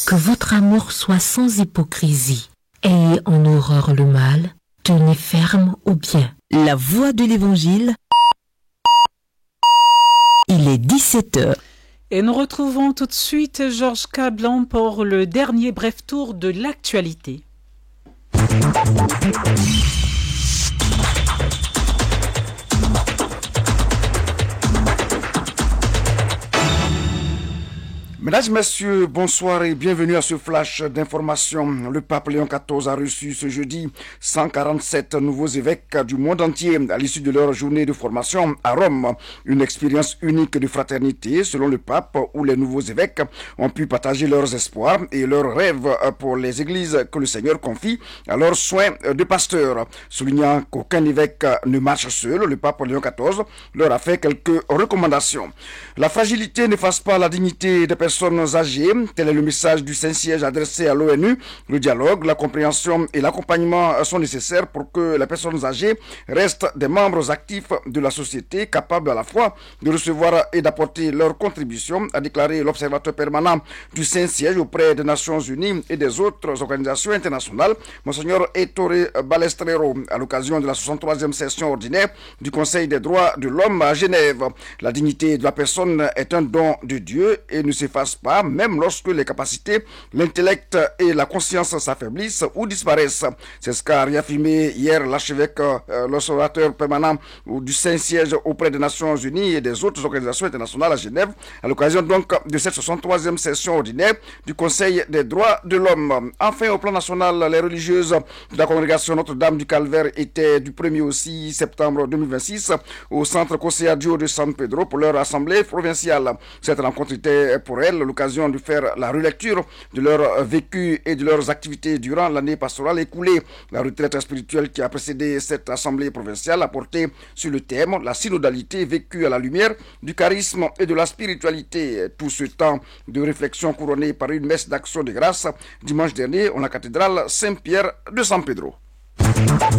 Que votre amour soit sans hypocrisie. Ayez en horreur le mal, tenez ferme au bien. La voix de l'Évangile, il est 17h. Et nous retrouvons tout de suite Georges Cablan pour le dernier bref tour de l'actualité. Mesdames et messieurs, bonsoir et bienvenue à ce flash d'information. Le pape Léon XIV a reçu ce jeudi 147 nouveaux évêques du monde entier à l'issue de leur journée de formation à Rome. Une expérience unique de fraternité selon le pape où les nouveaux évêques ont pu partager leurs espoirs et leurs rêves pour les églises que le Seigneur confie à leurs soins de pasteur. Soulignant qu'aucun évêque ne marche seul, le pape Léon XIV leur a fait quelques recommandations. La fragilité n'efface pas la dignité des personnes âgées, tel est le message du Saint-Siège adressé à l'ONU. Le dialogue, la compréhension et l'accompagnement sont nécessaires pour que les personnes âgées restent des membres actifs de la société, capables à la fois de recevoir et d'apporter leur contribution, a déclaré l'observateur permanent du Saint-Siège auprès des Nations Unies et des autres organisations internationales, Monseigneur Ettore Balestrero, à l'occasion de la 63e session ordinaire du Conseil des droits de l'homme à Genève. La dignité de la personne est un don de Dieu et ne s'efface pas, même lorsque les capacités, l'intellect et la conscience s'affaiblissent ou disparaissent. C'est ce qu'a réaffirmé hier l'archevêque, l'observateur permanent du Saint-Siège auprès des Nations Unies et des autres organisations internationales à Genève, à l'occasion donc de cette 63e session ordinaire du Conseil des droits de l'homme. Enfin, au plan national, les religieuses de la congrégation Notre-Dame du Calvaire étaient du 1er au 6 septembre 2026 au centre Coseadio de San Pedro pour leur assemblée provinciale. Cette rencontre était pour elles l'occasion de faire la relecture de leur vécu et de leurs activités durant l'année pastorale écoulée. La retraite spirituelle qui a précédé cette assemblée provinciale a porté sur le thème la synodalité vécue à la lumière du charisme et de la spiritualité. Tout ce temps de réflexion couronné par une messe d'action de grâce dimanche dernier en la cathédrale Saint-Pierre de San Pedro.